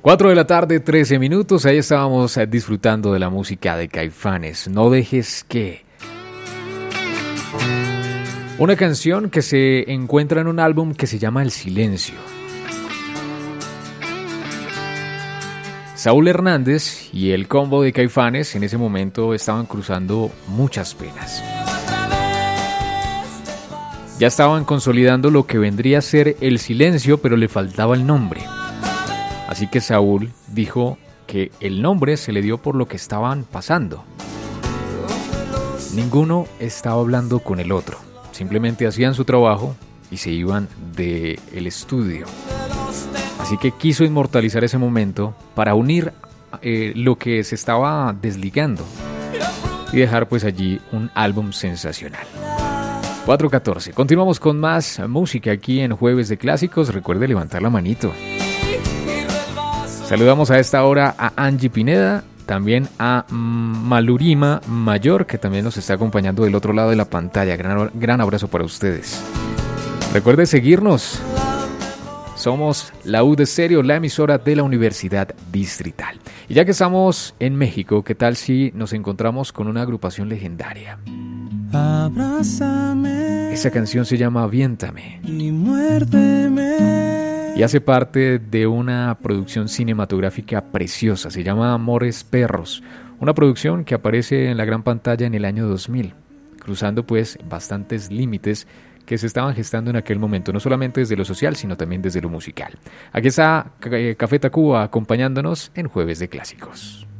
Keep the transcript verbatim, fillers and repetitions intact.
cuatro de la tarde, trece minutos. Ahí estábamos disfrutando de la música de Caifanes. No dejes que... Una canción que se encuentra en un álbum que se llama El Silencio. Saúl Hernández y el combo de Caifanes en ese momento estaban cruzando muchas penas. Ya estaban consolidando lo que vendría a ser El Silencio, pero le faltaba el nombre. Así que Saúl dijo que el nombre se le dio por lo que estaban pasando. Ninguno estaba hablando con el otro. Simplemente hacían su trabajo y se iban del estudio. Así que quiso inmortalizar ese momento para unir eh, lo que se estaba desligando y dejar pues allí un álbum sensacional. cuatro catorce. Continuamos con más música aquí en Jueves de Clásicos. Recuerde levantar la manito. Saludamos a esta hora a Angie Pineda, también a Malurima Mayor, que también nos está acompañando del otro lado de la pantalla. Gran, gran abrazo para ustedes. Recuerde seguirnos. Somos la U de Stereo, la emisora de la Universidad Distrital. Y ya que estamos en México, ¿qué tal si nos encontramos con una agrupación legendaria? Abrázame. Esa canción se llama Aviéntame. Y muérdeme. Y hace parte de una producción cinematográfica preciosa. Se llama Amores Perros. Una producción que aparece en la gran pantalla en el año dos mil. Cruzando pues bastantes límites que se estaban gestando en aquel momento, no solamente desde lo social, sino también desde lo musical. Aquí está Café Tacuba acompañándonos en Jueves de Clásicos.